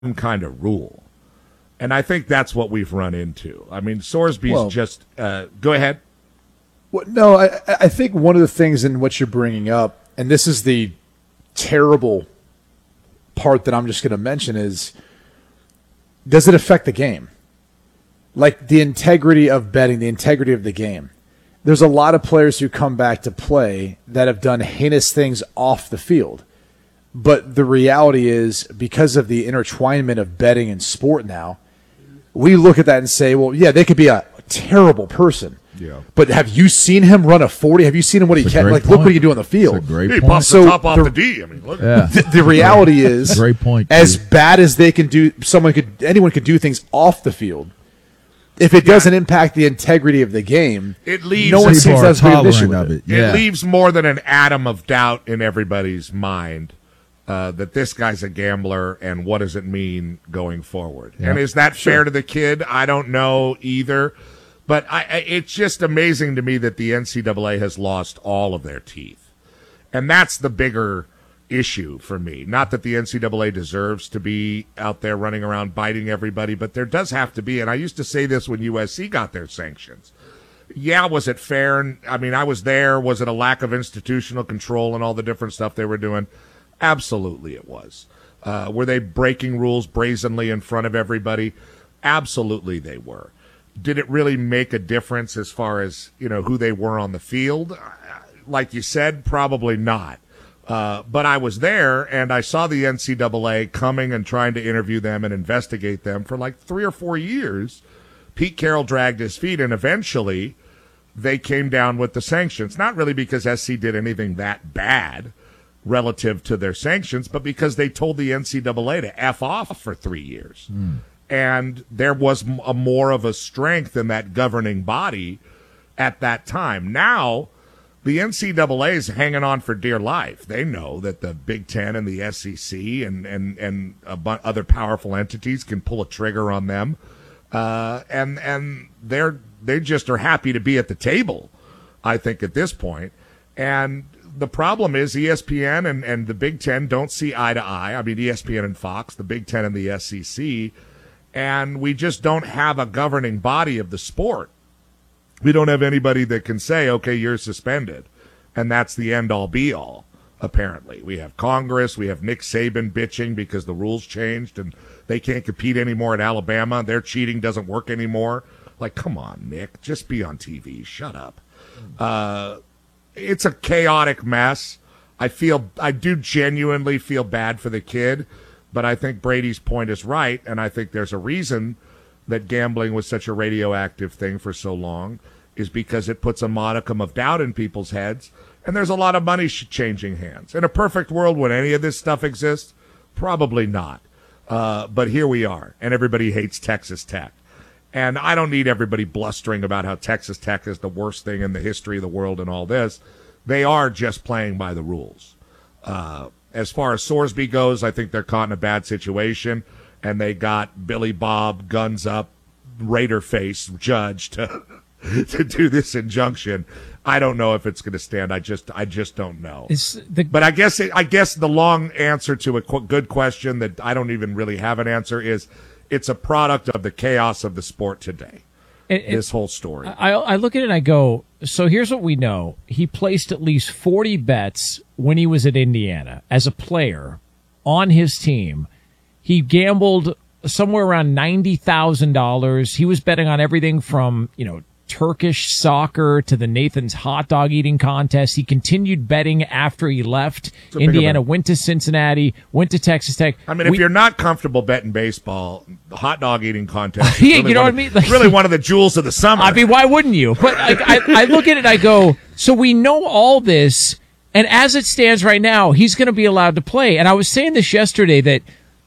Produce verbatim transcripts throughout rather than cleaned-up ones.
kind of rule. And I think that's what we've run into. I mean, Sorsby's well, just uh, – go ahead. Well, no, I, I think one of the things in what you're bringing up, and this is the terrible part that I'm just going to mention, is does it affect the game? Like the integrity of betting, the integrity of the game. There's a lot of players who come back to play that have done heinous things off the field. But the reality is, because of the intertwinement of betting and sport now, we look at that and say, well, yeah, they could be a terrible person. Yeah. But have you seen him run a forty? Have you seen him what he can? Like, point. Look what he can do on the field. That's a great he point. pops so the top off the, the D. I mean, look. Yeah. The, the reality is, great point. As bad as they can do, someone could, anyone could do things off the field. If it doesn't yeah. impact the integrity of the game, it leaves no one seems to have a big issue with it. it. Yeah. It leaves more than an atom of doubt in everybody's mind uh, that this guy's a gambler, and what does it mean going forward? Yeah. And is that sure. fair to the kid? I don't know either. But I, I, it's just amazing to me that the N C double A has lost all of their teeth. And that's the bigger issue for me. Not that the N C double A deserves to be out there running around biting everybody, but there does have to be. And I used to say this when U S C got their sanctions. Yeah, was it fair? I mean, I was there. Was it a lack of institutional control and all the different stuff they were doing? Absolutely it was. Uh, were they breaking rules brazenly in front of everybody? Absolutely they were. Did it really make a difference as far as, you know, who they were on the field? Like you said, probably not. Uh, but I was there, and I saw the N C double A coming and trying to interview them and investigate them for like three or four years. Pete Carroll dragged his feet, and eventually they came down with the sanctions. Not really because S C did anything that bad relative to their sanctions, but because they told the N C double A to F off for three years. Mm. And there was a more of a strength in that governing body at that time. Now, the N C double A is hanging on for dear life. They know that the Big Ten and the S E C and, and, and a bu- other powerful entities can pull a trigger on them. Uh, and and they're they just are happy to be at the table, I think, at this point. And the problem is E S P N and, and the Big Ten don't see eye to eye. I mean, E S P N and Fox, the Big Ten and the S E C. And we just don't have a governing body of the sport. We don't have anybody that can say, okay, you're suspended. And that's the end-all, be-all, apparently. We have Congress. We have Nick Saban bitching because the rules changed and they can't compete anymore at Alabama. Their cheating doesn't work anymore. Like, come on, Nick. Just be on T V. Shut up. Uh, it's a chaotic mess. I feel, I do genuinely feel bad for the kid. But I think Brady's point is right, and I think there's a reason that gambling was such a radioactive thing for so long, is because it puts a modicum of doubt in people's heads, and there's a lot of money sh- changing hands. In a perfect world, would any of this stuff exist? Probably not. Uh, but here we are, and everybody hates Texas Tech. And I don't need everybody blustering about how Texas Tech is the worst thing in the history of the world and all this. They are just playing by the rules. Uh As far as Sorsby goes, I think they're caught in a bad situation, and they got Billy Bob, guns up, Raider face judge to to do this injunction. I don't know if it's going to stand. I just I just don't know. The- but I guess it, I guess the long answer to a qu- good question that I don't even really have an answer is it's a product of the chaos of the sport today. It, it, this whole story. I, I look at it and I go, so here's what we know. He placed at least forty bets when he was at Indiana as a player on his team. He gambled somewhere around ninety thousand dollars. He was betting on everything from, you know, Turkish soccer to the Nathan's hot dog eating contest. He continued betting after he left Indiana, went to Cincinnati, went to Texas Tech. I mean, we, if you're not comfortable betting baseball, the hot dog eating contest is yeah, really, you know one, what I mean? Like, really one of the jewels of the summer. I mean, why wouldn't you? But like, I, I look at it and I go, so we know all this, and as it stands right now, he's going to be allowed to play. And I was saying this yesterday that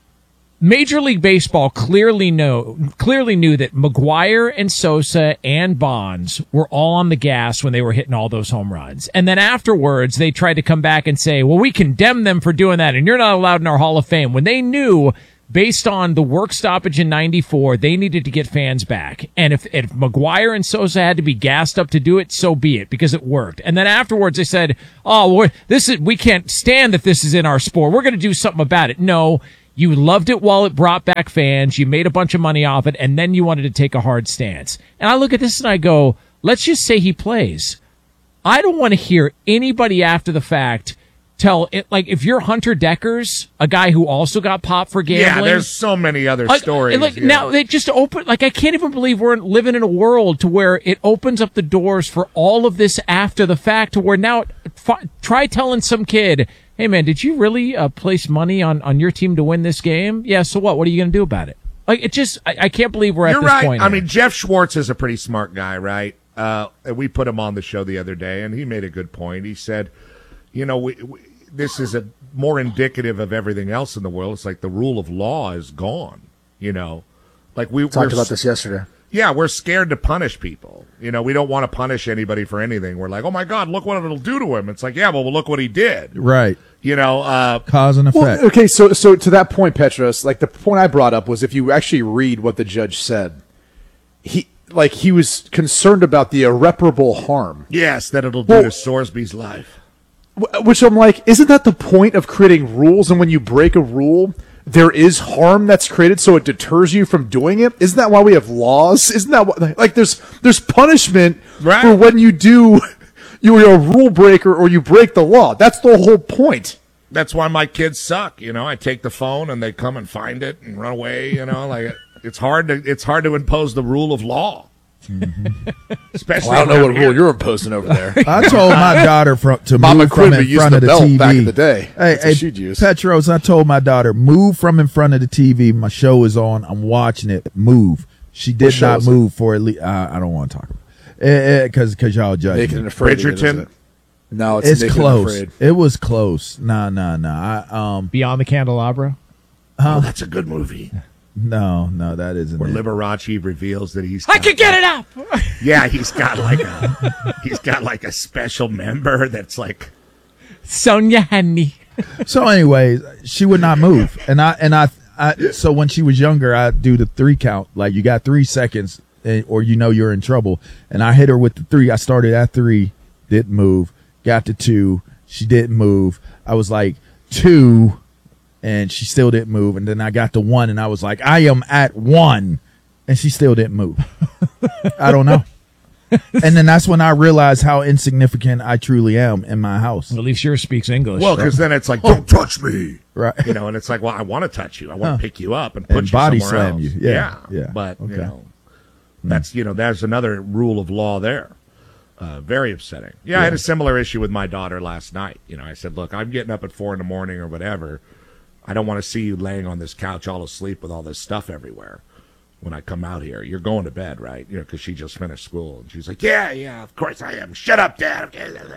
Major League Baseball clearly know clearly knew that McGwire and Sosa and Bonds were all on the gas when they were hitting all those home runs. And then afterwards, they tried to come back and say, well, we condemn them for doing that, and you're not allowed in our Hall of Fame. When they knew, based on the work stoppage in ninety-four, they needed to get fans back. And if, if McGwire and Sosa had to be gassed up to do it, so be it, because it worked. And then afterwards, they said, oh, we're, this is we can't stand that this is in our sport. We're going to do something about it. No. You loved it while it brought back fans. You made a bunch of money off it, and then you wanted to take a hard stance. And I look at this and I go, let's just say he plays. I don't want to hear anybody after the fact tell it, like, if you're Hunter Deckers, a guy who also got popped for gambling. Yeah, there's so many other like, stories. Like yeah. now they just open, like, I can't even believe we're living in a world to where it opens up the doors for all of this after the fact, to where now f- try telling some kid, hey man, did you really uh, place money on, on your team to win this game? Yeah, so what? What are you going to do about it? Like, it just, I, I can't believe we're You're at this right. point. I here. mean, Jeff Schwartz is a pretty smart guy, right? Uh, and we put him on the show the other day, and he made a good point. He said, you know, we, we, this is a more indicative of everything else in the world. It's like the rule of law is gone, you know? Like we Talked we're, about this yesterday. Yeah, we're scared to punish people. You know, we don't want to punish anybody for anything. We're like, oh, my God, look what it'll do to him. It's like, yeah, well, well look what he did. Right. You know, uh, Cause and effect. Well, okay, so so to that point, Petros, like the point I brought up was if you actually read what the judge said, he like he was concerned about the irreparable harm. yes, that it'll do Well- to Sorsby's life. Wh- Which I'm like, isn't that the point of creating rules? And when you break a rule, there is harm that's created, so it deters you from doing it. Isn't that why we have laws? Isn't that what, like there's there's punishment Right. for when you do you're a rule breaker or you break the law. That's the whole point. That's why my kids suck. You know, I take the phone and they come and find it and run away. You know, like it's hard to it's hard to impose the rule of law. Mm-hmm. Especially Well, I don't know around what here. rule you're imposing over there. I told my daughter from, to Mama move from Quimby in used front the of the belt T V. back in the day. Hey, That's what hey she'd use. Petros, I told my daughter, move from in front of the T V. My show is on. I'm watching it. Move. She did show not is it? move for at least. Uh, I don't want to talk about it because because y'all judge Naked me. and Afraid. again, Bridgerton? isn't it? No, it's, It's Naked and close. Afraid. It was close. Nah, nah, nah. I, um, Beyond the Candelabra. Oh, that's a good movie. no, no, that isn't Where it. Liberace reveals that he's I got- could get it up. Yeah, he's got like a he's got like a special member that's like Sonia Henny. So, anyways, she would not move, and I and I, I. So when she was younger, I do the three count. Like you got three seconds, eh, or you know you're in trouble. And I hit her with the three. I started at three, didn't move. Got to two, she didn't move. I was like two, and she still didn't move. And then I got to one, and I was like, I am at one, and she still didn't move. I don't know. And then that's when I realized how insignificant I truly am in my house. At least yours speaks English. well, because then it's like don't touch me, Right. you know, and it's like well, I want to touch you, I want to Huh. pick you up and put And you body somewhere slam else. you. Yeah, yeah. but you Okay. know, that's you know, there's another rule of law there. Uh, very upsetting. Yeah, I had a similar issue with my daughter last night. You know, I said, look, I'm getting up at four in the morning or whatever. I don't want to see you laying on this couch all asleep with all this stuff everywhere. When I come out here, you're going to bed, right? You know, because she just finished school, and she's like, "Yeah, yeah, of course I am. Shut up, Dad."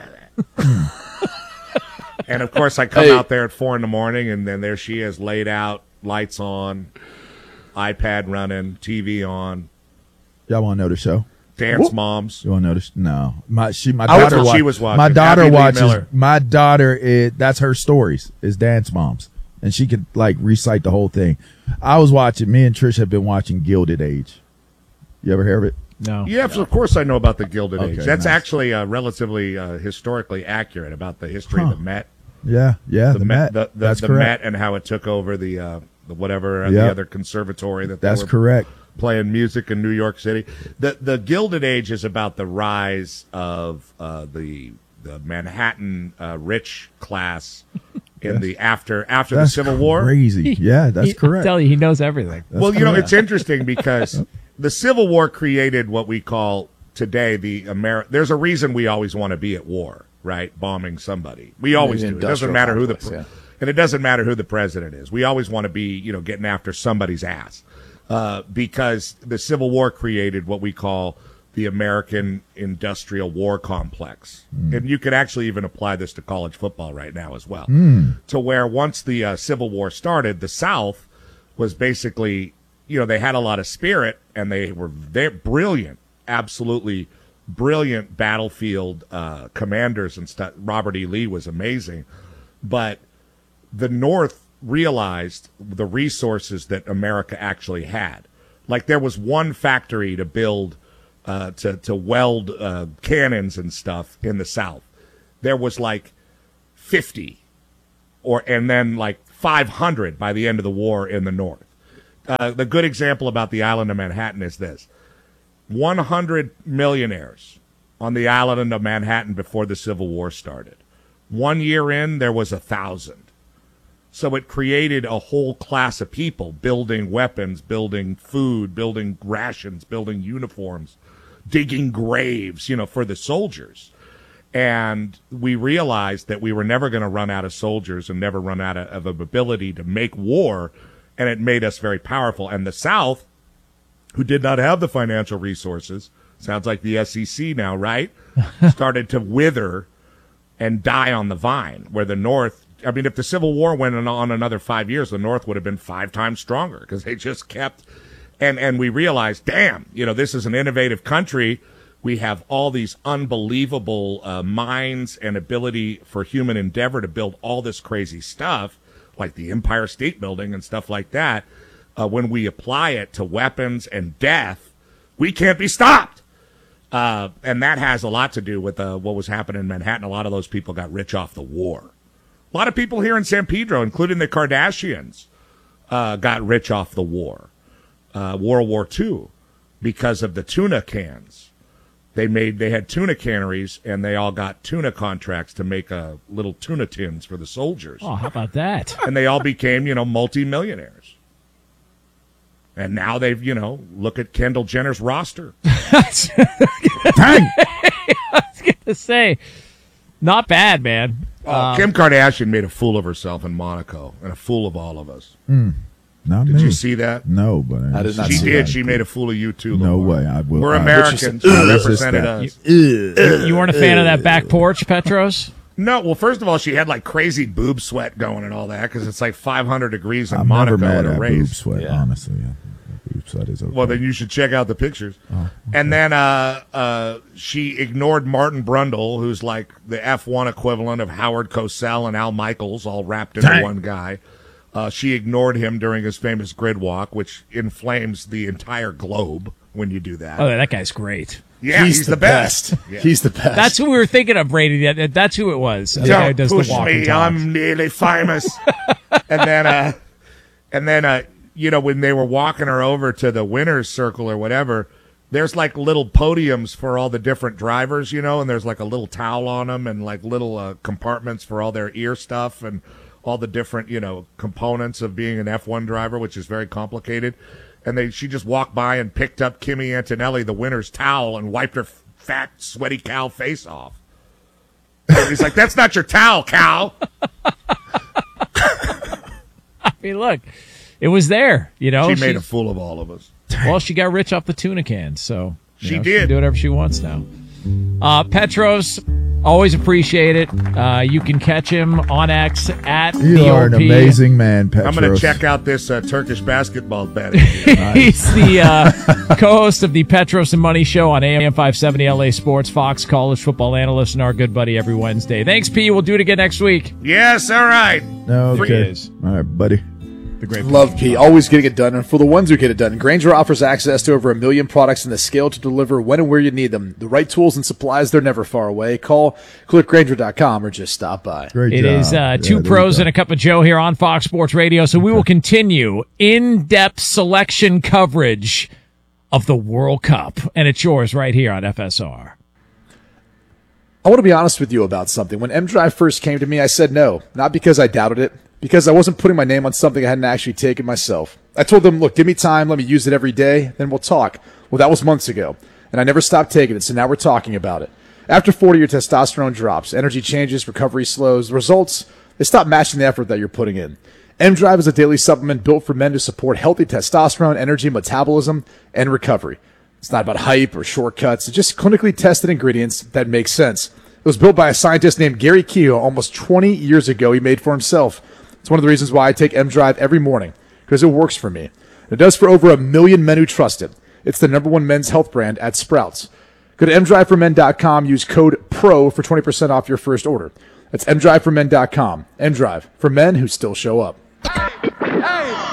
And of course, I come Hey. out there at four in the morning, and then there she is, laid out, lights on, iPad running, T V on, Y'all want to know the show? dance moms. You want to know this? No, my she my Oh, that's daughter what she wa- was watching. My daughter Abby Lee watches. Miller. My daughter is that's her stories is Dance Moms, and she could like recite the whole thing. I was watching. Me and Trish have been watching Gilded Age. You ever hear of it? no. Yes, of course I know about the Gilded Okay, Age. That's nice. actually uh, relatively uh, historically accurate about the history Huh. of the Met. Yeah, yeah. The, The, Met, Met. the, the, that's the correct. Met, and how it took over the uh, the whatever uh, Yeah. the other conservatory that they That's were correct. playing music in New York City. The the Gilded Age is about the rise of uh, the the Manhattan uh, rich class in the after after That's the Civil War. Crazy. Yeah, that's He- correct. I tell you, he knows everything. Well, you know, it's interesting because the Civil War created what we call today the Ameri- There's a reason we always want to be at war, right? Bombing somebody. We always The do. It doesn't industrial matter who the complex, pre- and it doesn't matter who the president is. We always want to be, you know, getting after somebody's ass uh, because the Civil War created what we call the American industrial war complex. And you could actually even apply this to college football right now as well. To where once the uh, Civil War started, the South was basically, you know, they had a lot of spirit and they were they're brilliant, absolutely brilliant battlefield uh, commanders and stuff. Robert E. Lee was amazing. But the North realized the resources that America actually had. Like there was one factory to build Uh, to to weld uh, cannons and stuff in the South. There was like fifty, or and then like five hundred by the end of the war in the North. Uh, the good example about the island of Manhattan is this. one hundred millionaires on the island of Manhattan before the Civil War started. One year in, there was a thousand. So it created a whole class of people building weapons, building food, building rations, building uniforms, digging graves, you know, for the soldiers. And we realized that we were never going to run out of soldiers and never run out of, of an ability to make war, and it made us very powerful. And the South, who did not have the financial resources, sounds like the S E C now, right, started to wither and die on the vine, where the North, I mean, if the Civil War went on another five years, the North would have been five times stronger because they just kept, and, and we realized, damn, you know, this is an innovative country. We have all these unbelievable uh, minds and ability for human endeavor to build all this crazy stuff, like the Empire State Building and stuff like that. Uh, when we apply it to weapons and death, we can't be stopped. Uh, and that has a lot to do with uh, what was happening in Manhattan. A lot of those people got rich off the war. A lot of people here in San Pedro, including the Kardashians, uh, got rich off the war, uh, World War Two, because of the tuna cans. They made, they had tuna canneries, and they all got tuna contracts to make uh, little tuna tins for the soldiers. Oh, how about that? And they all became, you know, multimillionaires. And now they've, you know, look at Kendall Jenner's roster. Dang. I was going to say, not bad, man. Oh, Um, Kim Kardashian made a fool of herself in Monaco and a fool of all of us. Not Did me. you see that? No, but I did not She see did. that. She made a fool of you too. No Lamar. way. I will. We're I- Americans. I She resist represented that. us. you weren't a fan of that back porch, Petros? No, well, first of all, she had like crazy boob sweat going and all that because it's like five hundred degrees in I'm Monaco never mad at a at boob race. sweat, Yeah. honestly. Yeah. Boob sweat is okay. Well, then you should check out the pictures. Oh, okay. And then uh, uh, she ignored Martin Brundle, who's like the F one equivalent of Howard Cosell and Al Michaels, all wrapped into Dang. one guy. Uh, she ignored him during his famous grid walk, which inflames the entire globe when you do that. Oh, that guy's great. yeah, he's, the, best. Yeah. He's the best. That's who we were thinking of, Brady. That- That's who it was. The guy who Don't does push the walk and me. talk. I'm nearly famous. and then, uh, and then, uh, you know, when they were walking her over to the winner's circle or whatever, there's like little podiums for all the different drivers, you know, and there's like a little towel on them and like little uh, compartments for all their ear stuff and all the different, you know, components of being an F one driver, which is very complicated. And they, she just walked by and picked up Kimi Antonelli, the winner's towel, and wiped her fat, sweaty cow face off. And he's like, "That's not your towel, cow." I mean, look, it was there. You know, She made a She's- fool of all of us. Well, she got rich off the tuna cans, so you She know, did. can do whatever she wants now. Uh, Petros, always appreciate it. Uh, you can catch him on X at You the are an O P. amazing man, Petros. I'm going to check out this uh, Turkish basketball betting. He's the uh, co-host of the Petros and Money Show on A M five seventy L A Sports, Fox college football analyst, and our good buddy every Wednesday. Thanks, P. We'll do it again next week. Yes, all right. Okay. is. All right, buddy. The great Love P. Always getting it done. And for the ones who get it done, Grainger offers access to over a million products and the scale to deliver when and where you need them. The right tools and supplies, they're never far away. Call, click Grainger dot com or just stop by. Great It job. is uh, Yeah, two there you pros go. and a cup of Joe here on Fox Sports Radio. So we will continue in-depth selection coverage of the World Cup, and it's yours right here on F S R. I want to be honest with you about something. When M Drive first came to me, I said no, not because I doubted it, because I wasn't putting my name on something I hadn't actually taken myself. I told them, look, give me time, let me use it every day, then we'll talk. Well, that was months ago, and I never stopped taking it, so now we're talking about it. After forty, your testosterone drops, energy changes, recovery slows. The results, they stop matching the effort that you're putting in. M Drive is a daily supplement built for men to support healthy testosterone, energy, metabolism, and recovery. It's not about hype or shortcuts. It's just clinically tested ingredients that make sense. It was built by a scientist named Gary Keogh almost twenty years ago. He made for himself. It's one of the reasons why I take M Drive every morning, because it works for me. It does for over a million men who trust it. It's the number one men's health brand at Sprouts. Go to m drive for men dot com. Use code PRO for twenty percent off your first order. That's m drive for men dot com. M-Drive, for men who still show up. Hey!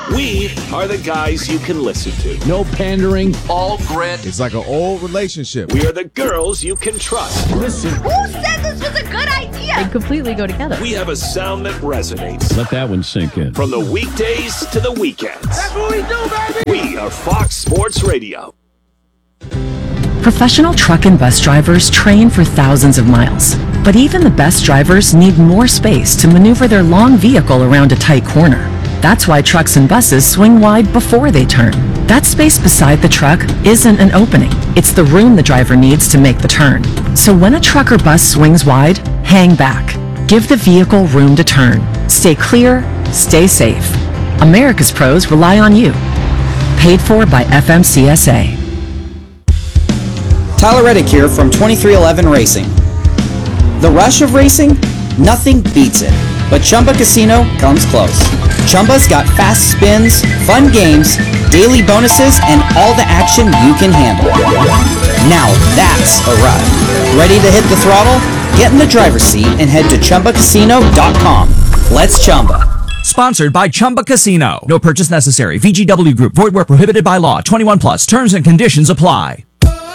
We are the guys you can listen to. No pandering. All grit. It's like an old relationship. We are the girls you can trust. Listen. Who said this was a good idea? They completely go together. We have a sound that resonates. Let that one sink in. From the weekdays to the weekends. That's what we do, baby! We are Fox Sports Radio. Professional truck and bus drivers train for thousands of miles. But even the best drivers need more space to maneuver their long vehicle around a tight corner. That's why trucks and buses swing wide before they turn. That space beside the truck isn't an opening. It's the room the driver needs to make the turn. So when a truck or bus swings wide, hang back. Give the vehicle room to turn. Stay clear, stay safe. America's pros rely on you. Paid for by F M C S A. Tyler Reddick here from twenty-three eleven Racing. The rush of racing? Nothing beats it. But Chumba Casino comes close. Chumba's got fast spins, fun games, daily bonuses, and all the action you can handle. Now that's a ride. Ready to hit the throttle? Get in the driver's seat and head to Chumba Casino dot com. Let's Chumba. Sponsored by Chumba Casino. No purchase necessary. V G W Group. Void where prohibited by law. twenty-one plus. Terms and conditions apply.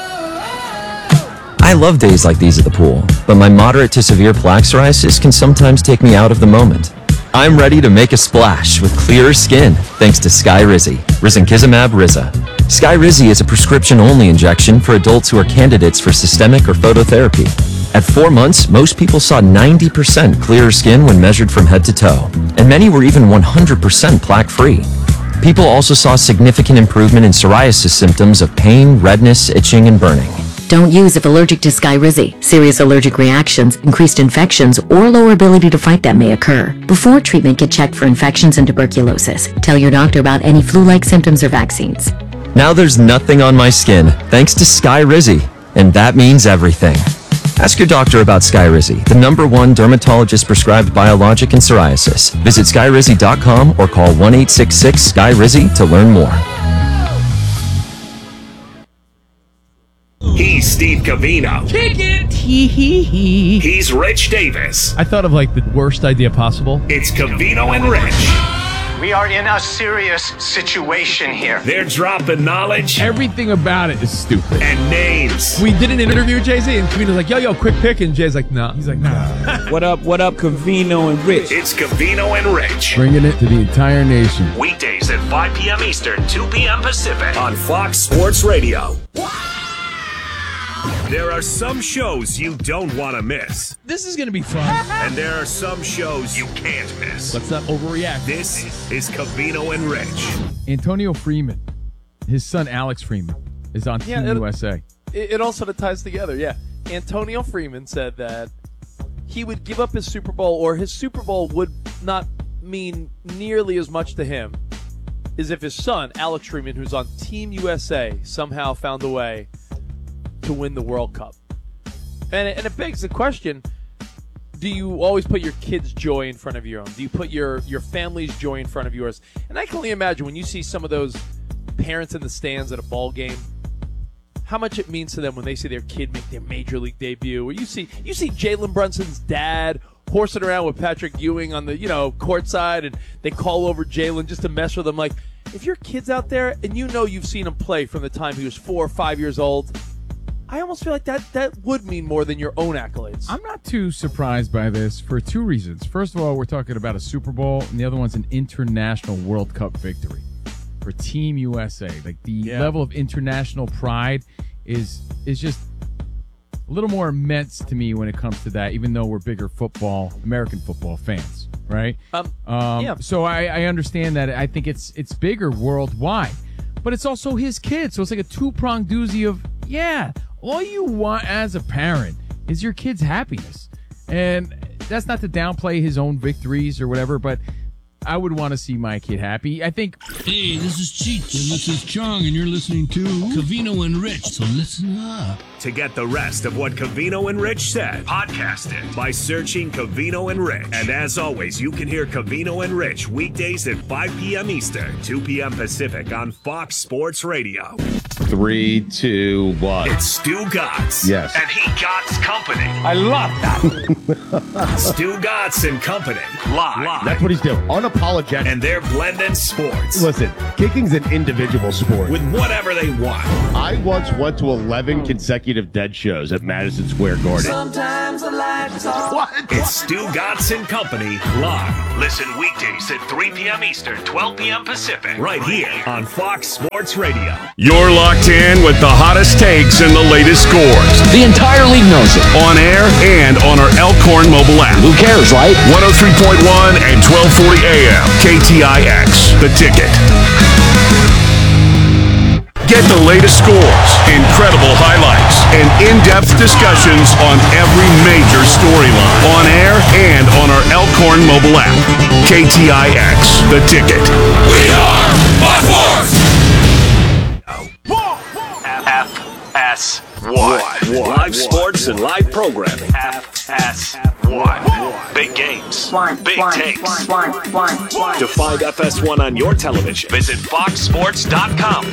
I love days like these at the pool, but my moderate to severe plaque psoriasis can sometimes take me out of the moment. I'm ready to make a splash with clearer skin thanks to Skyrizi, Risankizumab Riza. Skyrizi is a prescription-only injection for adults who are candidates for systemic or phototherapy. At four months, most people saw ninety percent clearer skin when measured from head to toe, and many were even one hundred percent plaque-free. People also saw significant improvement in psoriasis symptoms of pain, redness, itching, and burning. Don't use if allergic to Skyrizi. Serious allergic reactions, increased infections, or lower ability to fight them may occur. Before treatment, get checked for infections and tuberculosis. Tell your doctor about any flu-like symptoms or vaccines. Now there's nothing on my skin thanks to Skyrizi, and that means everything. Ask your doctor about Skyrizi, the number one dermatologist-prescribed biologic in psoriasis. Visit Skyrizi dot com or call one eight six six Sky Rizi to learn more. He's Steve Covino. Kick it! Hee hee hee. He's Rich Davis. I thought of like the worst idea possible. It's Covino and Rich. We are in a serious situation here. They're dropping knowledge. Everything about it is stupid. And names. We did an interview with Jay-Z, and Covino's like, yo, yo, quick pick. And Jay's like, nah. He's like, nah. What up, what up, Covino and Rich? It's Covino and Rich. Bringing it to the entire nation. Weekdays at five p.m. Eastern, two p.m. Pacific on Fox Sports Radio. There are some shows you don't want to miss. This is going to be fun. And there are some shows you can't miss. Let's not overreact. This is Covino and Rich. Antonio Freeman, his son Alex Freeman, is on yeah, Team it, U S A. It, it all sort of ties together, yeah. Antonio Freeman said that he would give up his Super Bowl, or his Super Bowl would not mean nearly as much to him as if his son, Alex Freeman, who's on Team U S A, somehow found a way to win the World Cup. And it, and it begs the question, do you always put your kids' joy in front of your own? Do you put your, your family's joy in front of yours? And I can only imagine when you see some of those parents in the stands at a ball game, how much it means to them when they see their kid make their major league debut. Or you see you see Jalen Brunson's dad horsing around with Patrick Ewing on the, you know, courtside, and they call over Jalen just to mess with him. Like, if your kid's out there and you know you've seen him play from the time he was four or five years old, I almost feel like that, that would mean more than your own accolades. I'm not too surprised by this for two reasons. First of all, we're talking about a Super Bowl, and the other one's an international World Cup victory for Team U S A. Like, the yeah. level of international pride is is just a little more immense to me when it comes to that, even though we're bigger football, American football fans, right? Um, um, yeah. So I, I understand that. I think it's it's bigger worldwide, but it's also his kid. So it's like a two-pronged doozy of, yeah, all you want as a parent is your kid's happiness. And that's not to downplay his own victories or whatever, but I would want to see my kid happy. I think... Hey, this is Cheech, and this is Chong, and you're listening to Covino and Rich, so listen up. To get the rest of what Covino and Rich said, podcast it by searching Covino and Rich. And as always, you can hear Covino and Rich weekdays at five p.m. Eastern, two p.m. Pacific on Fox Sports Radio. Three, two, one. It's Stu Gatz. Yes. And he Gatz Company. I love that. Stu Gatz and Company. Live. That's what he's doing. On a unapologetic. And they're blending sports. Listen, kicking's an individual sport. With whatever they want. I once went to eleven consecutive dead shows at Madison Square Garden. Sometimes the lights off. What? It's Stu Godson Company live. Listen weekdays at three p.m. Eastern, twelve p.m. Pacific. Right here on Fox Sports Radio. You're locked in with the hottest takes and the latest scores. The entire league knows it. On air and on our Elkhorn mobile app. Who cares, right? one oh three point one and twelve forty A M. K T I X. The Ticket. Get the latest scores, incredible highlights, and in-depth discussions on every major storyline. On air and on our Elkhorn mobile app. K T I X. The Ticket. We are Fox Sports! F S one. Live sports and live programming. F S one. Big games. Big takes. To find F S one on your television, visit fox sports dot com.